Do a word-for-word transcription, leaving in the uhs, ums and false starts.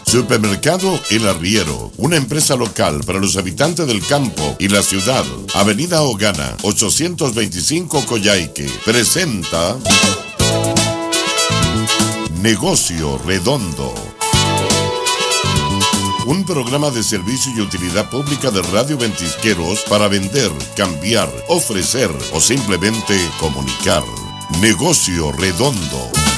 Supermercado El Arriero, una empresa local para los habitantes del campo y la ciudad. Avenida Ogana, ochocientos veinticinco Coyhaique. Presenta Negocio Redondo. Un programa de servicio y utilidad pública de Radio Ventisqueros para vender, cambiar, ofrecer o simplemente comunicar. Negocio Redondo.